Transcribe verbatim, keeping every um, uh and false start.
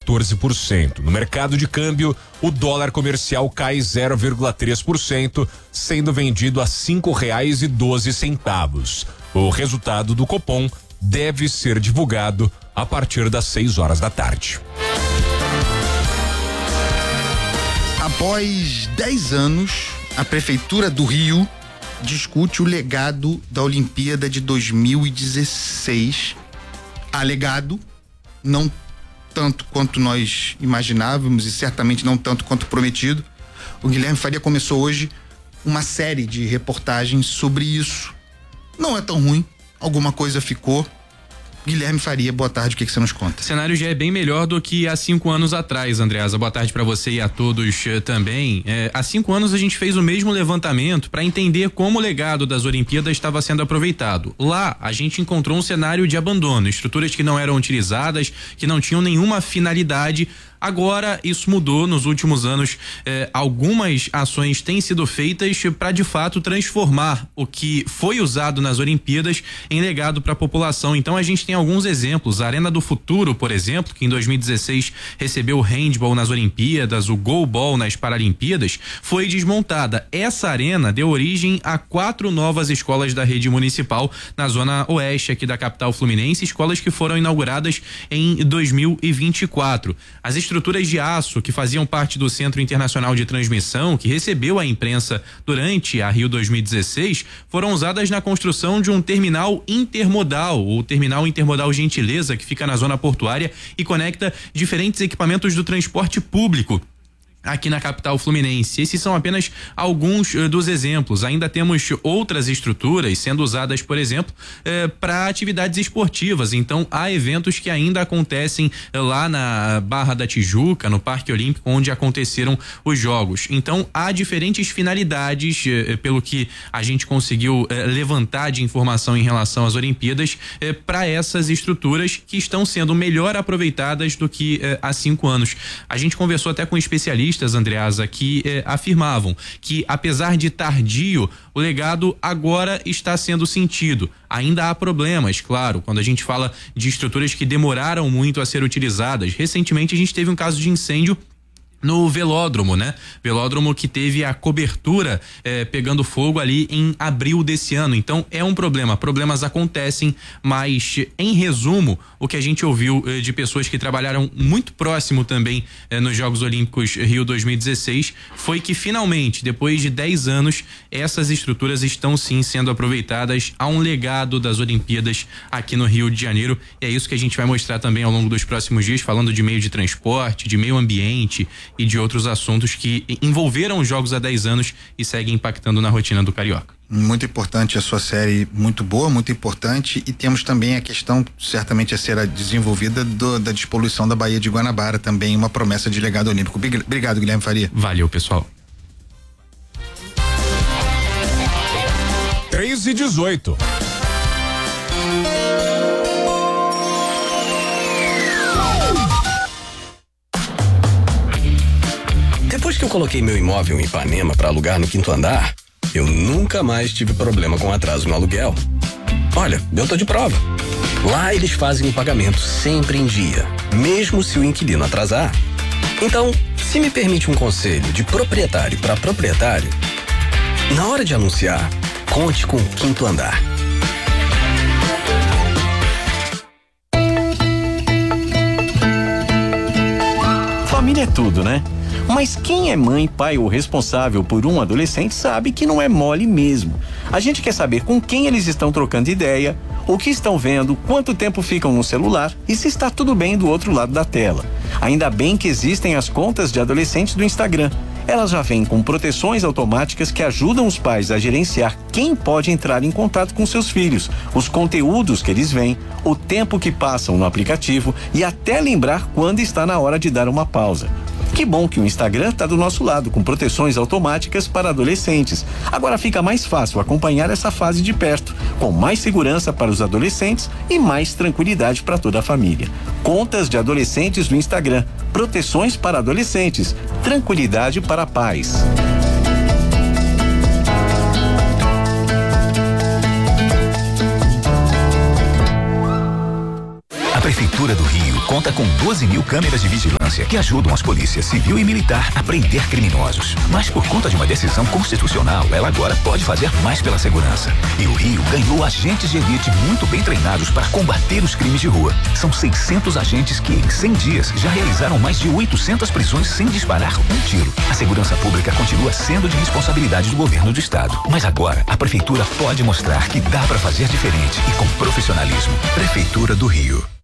quatorze por cento. No mercado de câmbio, o dólar comercial cai zero vírgula três por cento, sendo vendido a cinco reais e doze centavos. O resultado do Copom deve ser divulgado a partir das seis horas da tarde. Após dez anos, a Prefeitura do Rio discute o legado da Olimpíada de dois mil e dezesseis. Há legado, não tanto quanto nós imaginávamos e certamente não tanto quanto prometido. O Guilherme Faria começou hoje uma série de reportagens sobre isso. Não é tão ruim, alguma coisa ficou. Guilherme Faria, boa tarde, o que, que você nos conta? O cenário já é bem melhor do que há cinco anos atrás, Andreasa. Boa tarde para você e a todos uh, também. É, há cinco anos a gente fez o mesmo levantamento para entender como o legado das Olimpíadas estava sendo aproveitado. Lá a gente encontrou um cenário de abandono, estruturas que não eram utilizadas, que não tinham nenhuma finalidade. Agora isso mudou nos últimos anos. Eh, algumas ações têm sido feitas para de fato transformar o que foi usado nas Olimpíadas em legado para a população. Então a gente tem alguns exemplos. A Arena do Futuro, por exemplo, que em dois mil e dezesseis recebeu o handball nas Olimpíadas, o goalball nas Paralimpíadas, foi desmontada. Essa arena deu origem a quatro novas escolas da rede municipal na zona oeste aqui da capital fluminense, escolas que foram inauguradas em dois mil e vinte e quatro. As estruturas de aço que faziam parte do Centro Internacional de Transmissão, que recebeu a imprensa durante a Rio dois mil e dezesseis, foram usadas na construção de um terminal intermodal, o terminal intermodal Gentileza, que fica na zona portuária e conecta diferentes equipamentos do transporte público aqui na capital fluminense. Esses são apenas alguns uh, dos exemplos. Ainda temos outras estruturas sendo usadas, por exemplo, uh, para atividades esportivas. Então, há eventos que ainda acontecem uh, lá na Barra da Tijuca, no Parque Olímpico, onde aconteceram os jogos. Então, há diferentes finalidades, uh, pelo que a gente conseguiu uh, levantar de informação em relação às Olimpíadas, uh, para essas estruturas que estão sendo melhor aproveitadas do que uh, há cinco anos. A gente conversou até com especialistas, Andreasa, que eh, afirmavam que, apesar de tardio, o legado agora está sendo sentido. Ainda há problemas, claro, quando a gente fala de estruturas que demoraram muito a ser utilizadas. Recentemente a gente teve um caso de incêndio no velódromo, né? Velódromo que teve a cobertura eh, pegando fogo ali em abril desse ano. Então é um problema. Problemas acontecem, mas em resumo, o que a gente ouviu eh, de pessoas que trabalharam muito próximo também eh, nos Jogos Olímpicos Rio dois mil e dezesseis foi que finalmente, depois de dez anos, essas estruturas estão sim sendo aproveitadas. Há um legado das Olimpíadas aqui no Rio de Janeiro. E é isso que a gente vai mostrar também ao longo dos próximos dias, falando de meio de transporte, de meio ambiente e de outros assuntos que envolveram os Jogos há dez anos e seguem impactando na rotina do carioca. Muito importante a sua série, muito boa, muito importante, e temos também a questão certamente a ser desenvolvida do, da despoluição da Baía de Guanabara, também uma promessa de legado olímpico. Obrigado, Guilherme Faria. Valeu, pessoal. três e dezoito. Depois que eu coloquei meu imóvel em Ipanema para alugar no quinto andar, eu nunca mais tive problema com atraso no aluguel. Olha, eu tô de prova. Lá eles fazem o pagamento sempre em dia, mesmo se o inquilino atrasar. Então, se me permite um conselho de proprietário para proprietário, na hora de anunciar, conte com o quinto andar. Família é tudo, né? Mas quem é mãe, pai ou responsável por um adolescente sabe que não é mole mesmo. A gente quer saber com quem eles estão trocando ideia, o que estão vendo, quanto tempo ficam no celular e se está tudo bem do outro lado da tela. Ainda bem que existem as contas de adolescentes do Instagram. Elas já vêm com proteções automáticas que ajudam os pais a gerenciar quem pode entrar em contato com seus filhos, os conteúdos que eles veem, o tempo que passam no aplicativo e até lembrar quando está na hora de dar uma pausa. Que bom que o Instagram está do nosso lado, com proteções automáticas para adolescentes. Agora fica mais fácil acompanhar essa fase de perto, com mais segurança para os adolescentes e mais tranquilidade para toda a família. Contas de adolescentes no Instagram, proteções para adolescentes, tranquilidade para pais. A Prefeitura do Rio conta com doze mil câmeras de vigilância que ajudam as polícias civil e militar a prender criminosos. Mas por conta de uma decisão constitucional, ela agora pode fazer mais pela segurança. E o Rio ganhou agentes de elite muito bem treinados para combater os crimes de rua. São seiscentos agentes que, em cem dias, já realizaram mais de oitocentas prisões sem disparar um tiro. A segurança pública continua sendo de responsabilidade do governo do estado. Mas agora, a prefeitura pode mostrar que dá para fazer diferente e com profissionalismo. Prefeitura do Rio.